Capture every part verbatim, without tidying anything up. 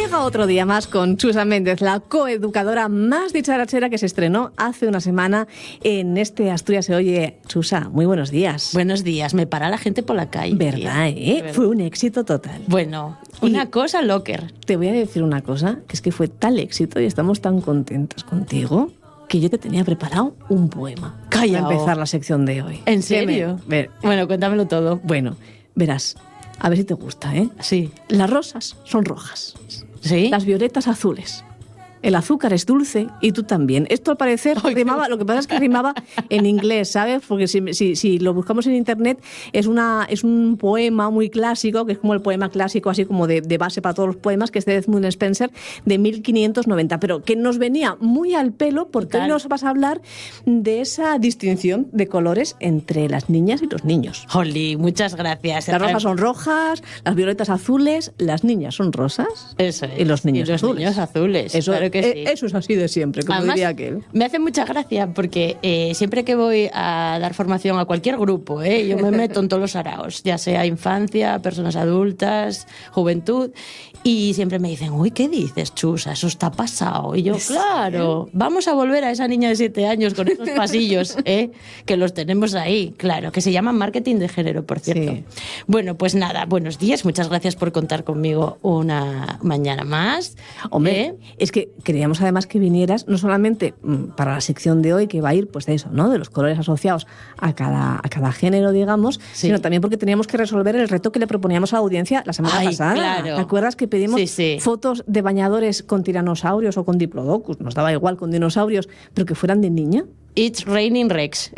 Llega otro día más con Chusa Méndez, la coeducadora más dicharachera que se estrenó hace una semana en este Asturias se oye. Chusa, muy buenos días. Buenos días, me para la gente por la calle. ¿Verdad, eh? Fue un éxito total. Bueno, una Y cosa locker. te voy a decir una cosa, que es que fue tal éxito y estamos tan contentas contigo que yo te tenía preparado un poema. Calla. Para empezar la sección de hoy. ¿En serio? Que me- ver, Bueno, cuéntamelo todo. bueno, verás, a ver si te gusta, ¿eh? Sí. Las rosas son rojas, ¿Sí? las violetas azules. El azúcar es dulce y tú también. Esto al parecer Ay, qué rimaba, lo que pasa es que rimaba en inglés, ¿sabes? Porque si, si, si lo buscamos en internet es, una, es un poema muy clásico, que es como el poema clásico, así como de, de base para todos los poemas, que es de Edmund Spenser, de mil quinientos noventa, pero que nos venía muy al pelo porque Total. hoy nos vas a hablar de esa distinción de colores entre las niñas y los niños. Holly, muchas gracias. Las rosas son rojas, las violetas azules, las niñas son rosas. Eso es. Y los niños Y los azules. niños azules. Eso, claro que eh, sí. eso es así de siempre, como Además, diría aquel. me hace mucha gracia porque eh, siempre que voy a dar formación a cualquier grupo, eh, yo me meto en todos los araos, ya sea infancia, personas adultas, juventud, y siempre me dicen, uy, ¿qué dices, Chusa? Eso está pasado. Y yo, claro, vamos a volver a esa niña de siete años con esos pasillos, eh, que los tenemos ahí, claro, que se llama marketing de género, por cierto. Sí. Bueno, pues nada, buenos días, muchas gracias por contar conmigo una mañana más. Hombre, ¿eh? es que queríamos además que vinieras, no solamente mm, para la sección de hoy, que va a ir pues de eso, ¿no? De los colores asociados a cada, a cada género, digamos, Sí. sino también porque teníamos que resolver el reto que le proponíamos a la audiencia la semana Ay, pasada. claro. ¿Te acuerdas que pedimos Sí, sí. fotos de bañadores con tiranosaurios o con diplodocus? Nos daba igual con dinosaurios, pero que fueran de niña. It's raining Rex.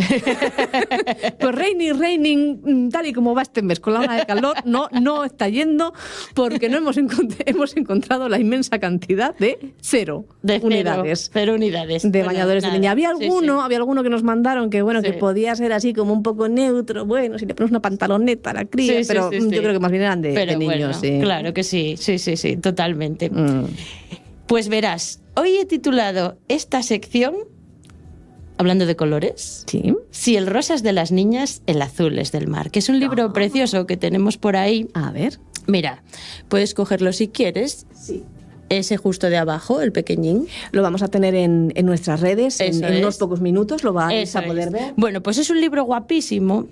Pues raining, raining, mm, tal y como va este mes con la ola de calor, no, no está yendo porque no hemos, encont- hemos encontrado la inmensa cantidad de cero De cero, unidades. Cero unidades. De Bueno, bañadores nada. de niña. Había Sí, alguno, sí. había alguno que nos mandaron que bueno, Sí. que podía ser así como un poco neutro, bueno, si le pones una pantaloneta a la cría, Sí, sí, pero sí, mm, sí. yo creo que más bien eran de, Pero de niños, bueno, sí. claro que sí, sí, sí, sí, totalmente. Mm. Pues verás, hoy he titulado esta sección, hablando de colores, Sí. Si el rosa es de las niñas, el azul es del mar, que es un libro Ah. precioso que tenemos por ahí. A ver. Mira, puedes cogerlo si quieres, Sí. ese justo de abajo, el pequeñín. Lo vamos a tener en, en nuestras redes en, Eso en unos es. pocos minutos, lo vais Eso a poder es. ver. Bueno, pues es un libro guapísimo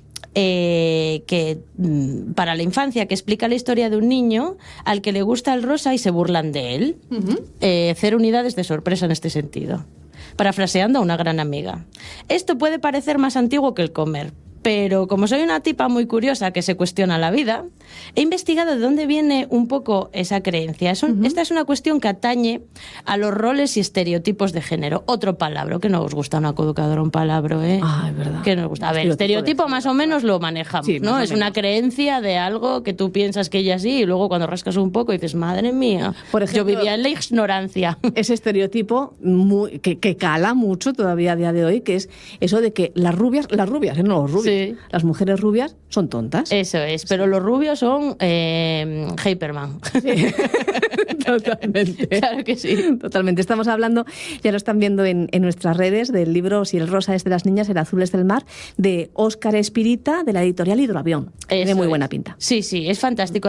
eh, que mm, para la infancia, que explica la historia de un niño al que le gusta el rosa y se burlan de él. Ujú. Eh, cero unidades de sorpresa en este sentido. Parafraseando a una gran amiga. Esto puede parecer más antiguo que el comer, pero como soy una tipa muy curiosa que se cuestiona la vida, he investigado de dónde viene un poco esa creencia. Es un- Esta es una cuestión que atañe a los roles y estereotipos de género. Otro palabra, que no os gusta una coeducadora, un palabra, ¿eh? Ah, es verdad. Que nos gusta. A ver, Estereotipo estereotipo de más o menos lo manejamos, Sí, ¿no? más o Es una menos. creencia de algo que tú piensas que ella sí y luego cuando rascas un poco dices, madre mía, Por ejemplo, yo vivía en la ignorancia. Ese estereotipo muy, que, que cala mucho todavía a día de hoy, que es eso de que las rubias, las rubias, ¿eh? No los rubios, Sí. las mujeres rubias son tontas. Eso es, pero los rubios son eh, Hyperman. Totalmente. Claro que sí. Totalmente. Estamos hablando, ya lo están viendo en, en nuestras redes, del libro Si el rosa es de las niñas, el azul es del mar, de Óscar Espirita, de la editorial Hidroavión. Tiene Eso muy es. buena pinta. Sí, sí, es fantástico.